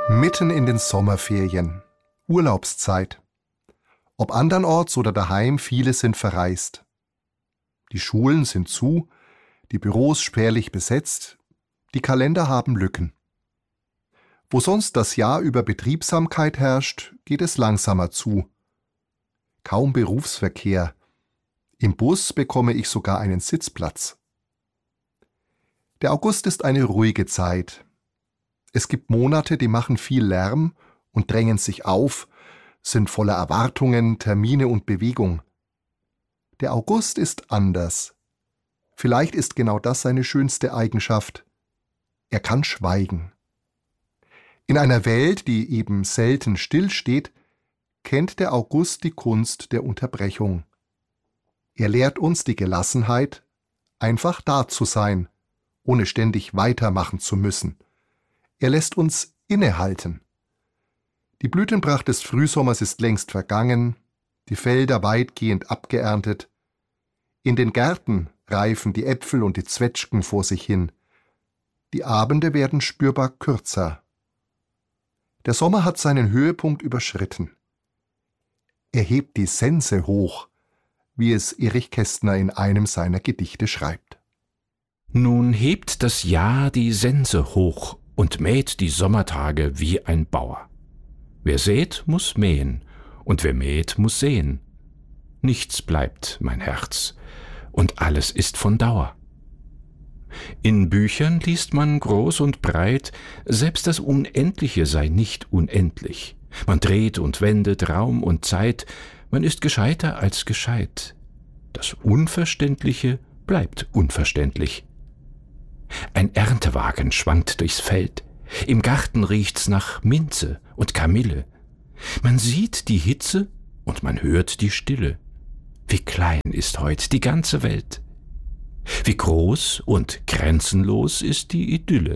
Mitten in den Sommerferien, Urlaubszeit. Ob andernorts oder daheim, viele sind verreist. Die Schulen sind zu, die Büros spärlich besetzt, die Kalender haben Lücken. Wo sonst das Jahr über Betriebsamkeit herrscht, geht es langsamer zu. Kaum Berufsverkehr. Im Bus bekomme ich sogar einen Sitzplatz. Der August ist eine ruhige Zeit. Es gibt Monate, die machen viel Lärm und drängen sich auf, sind voller Erwartungen, Termine und Bewegung. Der August ist anders. Vielleicht ist genau das seine schönste Eigenschaft. Er kann schweigen. In einer Welt, die eben selten stillsteht, kennt der August die Kunst der Unterbrechung. Er lehrt uns die Gelassenheit, einfach da zu sein, ohne ständig weitermachen zu müssen. Er lässt uns innehalten. Die Blütenpracht des Frühsommers ist längst vergangen, die Felder weitgehend abgeerntet. In den Gärten reifen die Äpfel und die Zwetschgen vor sich hin. Die Abende werden spürbar kürzer. Der Sommer hat seinen Höhepunkt überschritten. Er hebt die Sense hoch, wie es Erich Kästner in einem seiner Gedichte schreibt. Nun hebt das Jahr die Sense hoch und mäht die Sommertage wie ein Bauer. Wer sät, muß mähen, und wer mäht, muß säen. Nichts bleibt, mein Herz, und alles ist von Dauer. In Büchern liest man groß und breit, selbst das Unendliche sei nicht unendlich. Man dreht und wendet Raum und Zeit, man ist gescheiter als gescheit. Das Unverständliche bleibt unverständlich. Ein Erntewagen schwankt durchs Feld, im Garten riecht's nach Minze und Kamille. Man sieht die Hitze und man hört die Stille. Wie klein ist heut die ganze Welt. Wie groß und grenzenlos ist die Idylle.